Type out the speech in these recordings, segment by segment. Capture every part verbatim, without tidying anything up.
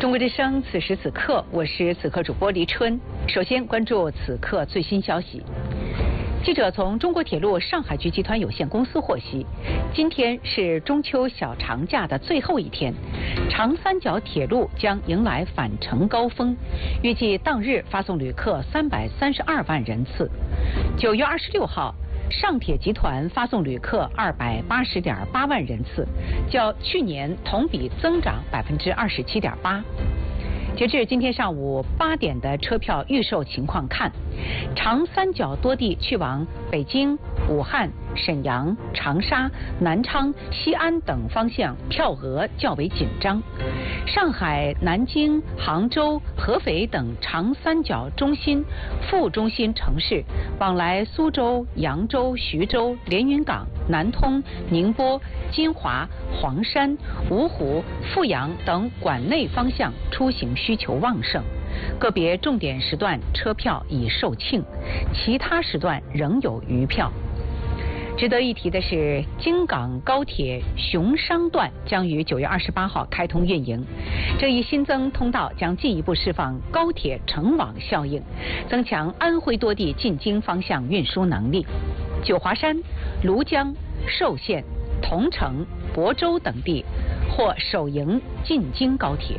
中国之声，此时此刻，我是此刻主播黎春。首先关注此刻最新消息。记者从中国铁路上海局集团有限公司获悉，今天是中秋小长假的最后一天，长三角铁路将迎来返程高峰，预计当日发送旅客三百三十二万人次。九月二十六号，上铁集团发送旅客二百八十点八万人次，较去年同比增长百分之二十七点八。截至今天上午八点的车票预售情况看，长三角多地去往北京、武汉、沈阳、长沙、南昌、西安等方向票额较为紧张。上海、南京、杭州、合肥等长三角中心、副中心城市往来苏州、扬州、徐州、连云港、南通、宁波、金华、黄山、芜湖、阜阳等管内方向出行需求旺盛，个别重点时段车票已售罄，其他时段仍有余票。值得一提的是，京港高铁熊商段将于九月二十八号开通运营。这一新增通道将进一步释放高铁城网效应，增强安徽多地进京方向运输能力。九华山、庐江、寿县、桐城、亳州等地或首迎进京高铁。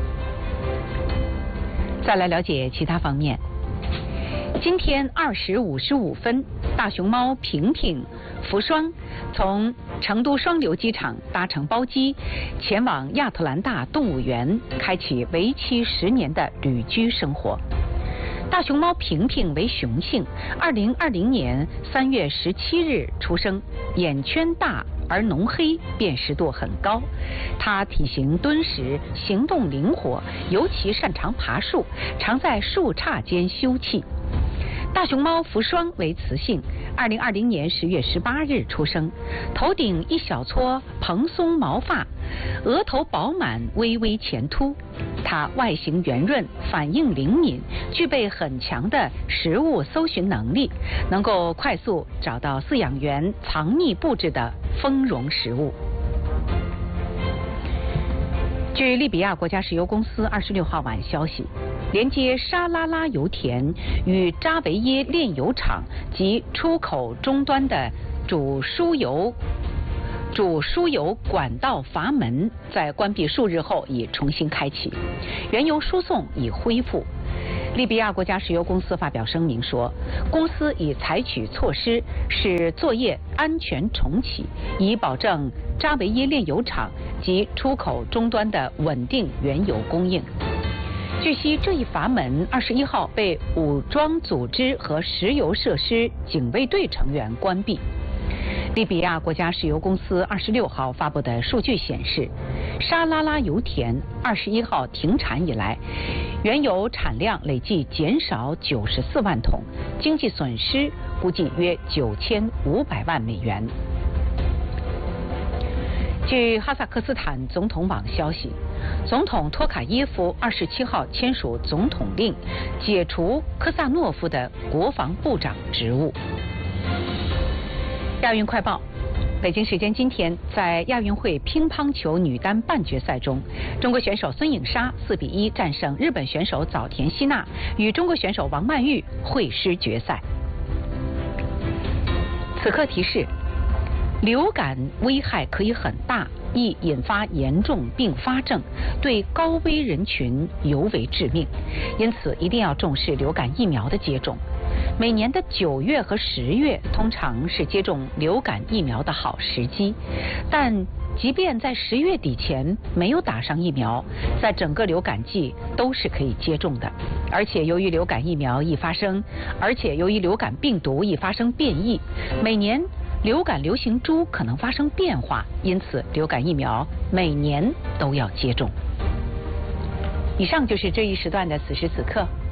再来了解其他方面。今天二时五十五分，大熊猫平平、福双从成都双流机场搭乘包机前往亚特兰大动物园，开启为期十年的旅居生活。大熊猫平平为雄性，二零二零年三月十七日出生，眼圈大而浓黑，辨识度很高。它体型敦实，行动灵活，尤其擅长爬树，常在树杈间休憩。大熊猫福双为雌性，二零二零年十月十八日出生，头顶一小撮蓬松毛发，额头饱满，微微前凸。它外形圆润，反应灵敏，具备很强的食物搜寻能力，能够快速找到饲养员藏匿布置的丰容食物。据利比亚国家石油公司二十六号晚消息，连接沙拉拉油田与扎维耶炼油厂及出口终端的主输油主输油管道阀门在关闭数日后已重新开启，原油输送已恢复。利比亚国家石油公司发表声明说，公司已采取措施使作业安全重启，以保证扎维耶炼油厂及出口终端的稳定原油供应。据悉，这一阀门二十一号被武装组织和石油设施警卫队成员关闭。利比亚国家石油公司二十六号发布的数据显示，沙拉拉油田二十一号停产以来，原油产量累计减少九十四万桶，经济损失估计约九千五百万美元。据哈萨克斯坦总统网消息，总统托卡耶夫二十七号签署总统令，解除科萨诺夫的国防部长职务。亚运快报，北京时间今天，在亚运会乒乓球女单半决赛中，中国选手孙颖莎四比一战胜日本选手早田希娜，与中国选手王曼玉会师决赛。此刻提示：流感危害可以很大，易引发严重并发症，对高危人群尤为致命，因此一定要重视流感疫苗的接种。每年的九月和十月通常是接种流感疫苗的好时机，但即便在十月底前没有打上疫苗，在整个流感季都是可以接种的。而且由于流感疫苗易发生，而且由于流感病毒易发生变异，每年流感流行株可能发生变化，因此流感疫苗每年都要接种。以上就是这一时段的此时此刻。